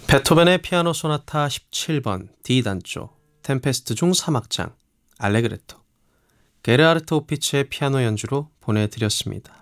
베토벤의 피아노 소나타 17번 D단조 템페스트 중 3악장 알레그레토 게르하르트 오피츠의 피아노 연주로 보내드렸습니다.